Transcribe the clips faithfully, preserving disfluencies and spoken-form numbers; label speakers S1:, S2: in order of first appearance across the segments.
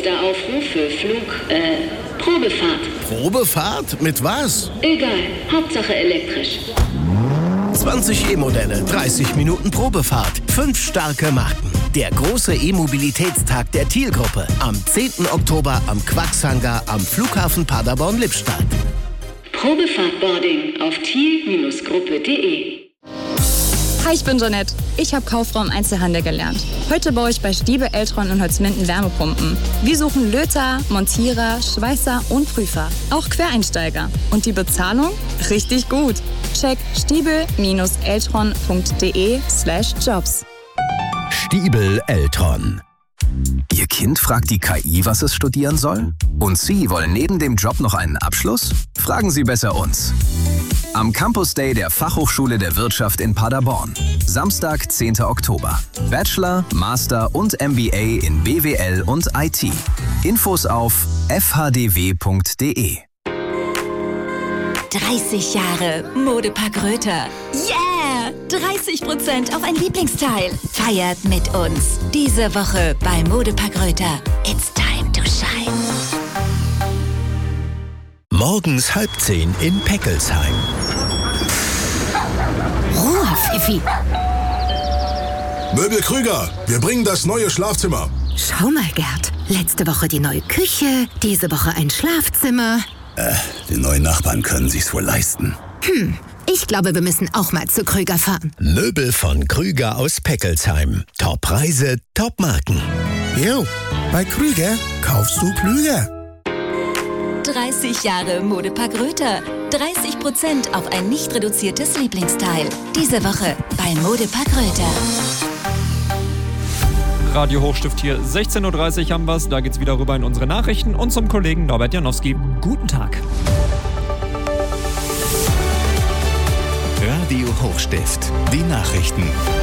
S1: Letzter Aufruf für Flug, äh, Probefahrt.
S2: Probefahrt? Mit was?
S1: Egal, Hauptsache elektrisch.
S2: zwanzig E-Modelle, dreißig Minuten Probefahrt, fünf starke Marken. Der große E-Mobilitätstag der Thiel-Gruppe am zehnten Oktober am Quaxhangar am Flughafen Paderborn-Lippstadt.
S1: Probefahrtboarding auf thiel Gruppe punkt de.
S3: Hi, ich bin Jeanette. Ich habe Kauffrau im Einzelhandel gelernt. Heute baue ich bei Stiebel, Eltron und Holzminden Wärmepumpen. Wir suchen Löter, Montierer, Schweißer und Prüfer. Auch Quereinsteiger. Und die Bezahlung? Richtig gut. Check stiebel-eltron punkt de slash jobs.
S4: Stiebel Eltron. Ihr Kind fragt die K I, was es studieren soll? Und Sie wollen neben dem Job noch einen Abschluss? Fragen Sie besser uns. Am Campus Day der Fachhochschule der Wirtschaft in Paderborn. Samstag, zehnten Oktober. Bachelor, Master und M B A in B W L und I T. Infos auf f h d w punkt de.
S5: dreißig Jahre Modepark Röther. Yeah! dreißig Prozent auf ein Lieblingsteil. Feiert mit uns. Diese Woche bei Modepark Röther. It's time to shine.
S4: Morgens halb zehn in Peckelsheim.
S5: Ruhe, Fifi.
S6: Möbel Krüger, wir bringen das neue Schlafzimmer.
S5: Schau mal, Gerd. Letzte Woche die neue Küche, diese Woche ein Schlafzimmer.
S7: Äh, die neuen Nachbarn können sich's wohl leisten.
S5: Hm, ich glaube, wir müssen auch mal zu Krüger fahren.
S4: Möbel von Krüger aus Peckelsheim. Top-Preise, Top-Marken.
S2: Jo, bei Krüger kaufst du klüger.
S5: dreißig Jahre Modepark Röther. dreißig Prozent auf ein nicht reduziertes Lieblingsteil. Diese Woche bei Modepark Röther.
S8: Radio Hochstift hier, sechzehn Uhr dreißig haben wir's. Da geht's wieder rüber in unsere Nachrichten und zum Kollegen Norbert Janowski. Guten Tag.
S4: Radio Hochstift, die Nachrichten.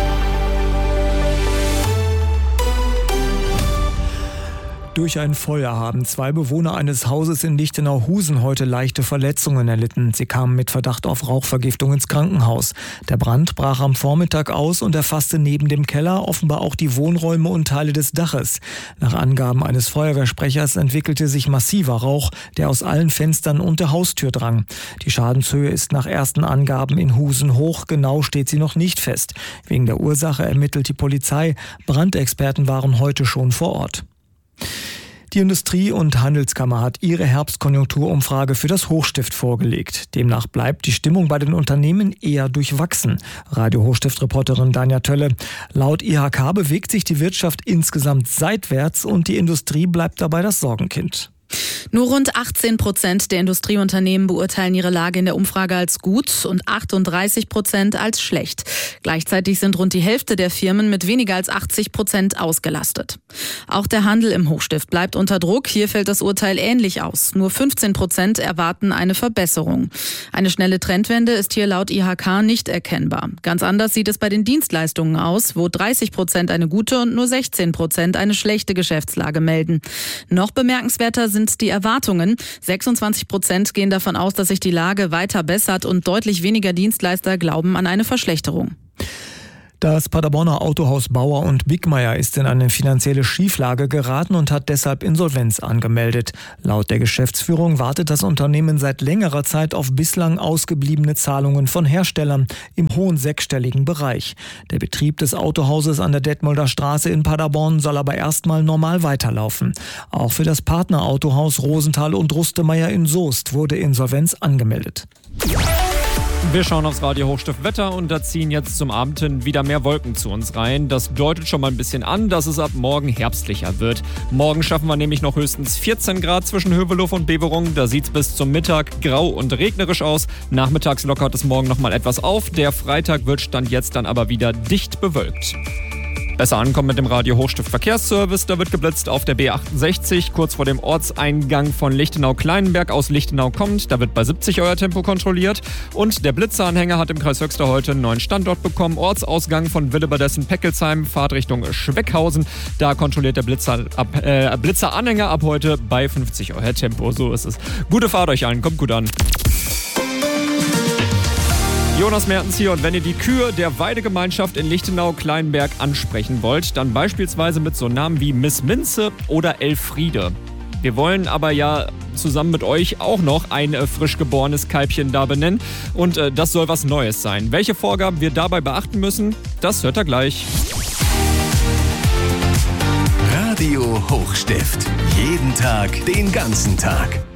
S8: Durch ein Feuer haben zwei Bewohner eines Hauses in Lichtenau-Husen heute leichte Verletzungen erlitten. Sie kamen mit Verdacht auf Rauchvergiftung ins Krankenhaus. Der Brand brach am Vormittag aus und erfasste neben dem Keller offenbar auch die Wohnräume und Teile des Daches. Nach Angaben eines Feuerwehrsprechers entwickelte sich massiver Rauch, der aus allen Fenstern und der Haustür drang. Die Schadenshöhe ist nach ersten Angaben in Husen hoch, genau steht sie noch nicht fest. Wegen der Ursache ermittelt die Polizei. Brandexperten waren heute schon vor Ort. Die Industrie- und Handelskammer hat ihre Herbstkonjunkturumfrage für das Hochstift vorgelegt. Demnach bleibt die Stimmung bei den Unternehmen eher durchwachsen. Radio Hochstift-Reporterin Danja Tölle. Laut I H K bewegt sich die Wirtschaft insgesamt seitwärts und die Industrie bleibt dabei das Sorgenkind.
S9: Nur rund achtzehn Prozent der Industrieunternehmen beurteilen ihre Lage in der Umfrage als gut und achtunddreißig Prozent als schlecht. Gleichzeitig sind rund die Hälfte der Firmen mit weniger als achtzig Prozent ausgelastet. Auch der Handel im Hochstift bleibt unter Druck. Hier fällt das Urteil ähnlich aus. Nur fünfzehn Prozent erwarten eine Verbesserung. Eine schnelle Trendwende ist hier laut I H K nicht erkennbar. Ganz anders sieht es bei den Dienstleistungen aus, wo dreißig Prozent eine gute und nur sechzehn Prozent eine schlechte Geschäftslage melden. Noch bemerkenswerter sind die Erwartungen. sechsundzwanzig Prozent gehen davon aus, dass sich die Lage weiter bessert und deutlich weniger Dienstleister glauben an eine Verschlechterung.
S8: Das Paderborner Autohaus Bauer und Bickmeier ist in eine finanzielle Schieflage geraten und hat deshalb Insolvenz angemeldet. Laut der Geschäftsführung wartet das Unternehmen seit längerer Zeit auf bislang ausgebliebene Zahlungen von Herstellern im hohen sechsstelligen Bereich. Der Betrieb des Autohauses an der Detmolder Straße in Paderborn soll aber erstmal normal weiterlaufen. Auch für das Partnerautohaus Rosenthal und Rustemeyer in Soest wurde Insolvenz angemeldet. Wir schauen aufs Radio Hochstift Wetter und da ziehen jetzt zum Abend hin wieder mehr Wolken zu uns rein. Das deutet schon mal ein bisschen an, dass es ab morgen herbstlicher wird. Morgen schaffen wir nämlich noch höchstens vierzehn Grad zwischen Hövelof und Beverung. Da sieht es bis zum Mittag grau und regnerisch aus. Nachmittags lockert es morgen noch mal etwas auf. Der Freitag wird Stand jetzt dann aber wieder dicht bewölkt. Besser ankommen mit dem Radio Hochstift Verkehrsservice. Da wird geblitzt auf der B achtundsechzig, kurz vor dem Ortseingang von Lichtenau-Kleinenberg aus Lichtenau kommt. Da wird bei siebzig euer Tempo kontrolliert. Und der Blitzeranhänger hat im Kreis Höxter heute einen neuen Standort bekommen. Ortsausgang von Willebadessen-Peckelsheim, Fahrtrichtung Schweckhausen. Da kontrolliert der Blitzer ab, äh, Blitzeranhänger ab heute bei fünfzig euer Tempo. So ist es. Gute Fahrt euch allen, kommt gut an.
S10: Jonas Mertens hier, und wenn ihr die Kühe der Weidegemeinschaft in Lichtenau-Kleinberg ansprechen wollt, dann beispielsweise mit so Namen wie Miss Minze oder Elfriede. Wir wollen aber ja zusammen mit euch auch noch ein äh, frisch geborenes Kalbchen da benennen, und äh, das soll was Neues sein. Welche Vorgaben wir dabei beachten müssen, das hört ihr gleich.
S2: Radio Hochstift. Jeden Tag, den ganzen Tag.